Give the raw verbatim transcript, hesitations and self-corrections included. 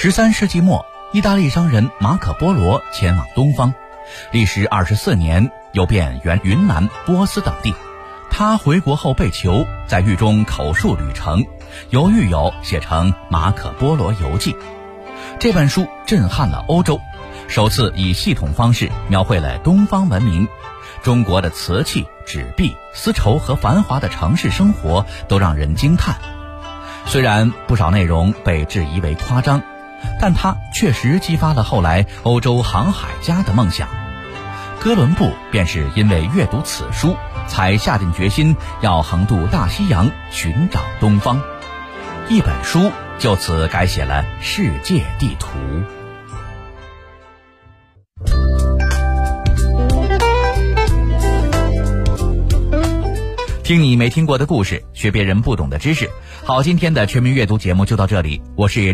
十三世纪末，意大利商人马可波罗前往东方，历时二十四年，游遍原云南、波斯等地。他回国后被囚，在狱中口述旅程，由狱友写成《马可波罗游记》。这本书震撼了欧洲，首次以系统方式描绘了东方文明。中国的瓷器、纸币、丝绸和繁华的城市生活都让人惊叹。虽然不少内容被质疑为夸张，但它确实激发了后来欧洲航海家的梦想。哥伦布便是因为阅读此书，才下定决心要横渡大西洋寻找东方。一本书就此改写了世界地图。听你没听过的故事，学别人不懂的知识。好，今天的全民阅读节目就到这里，我是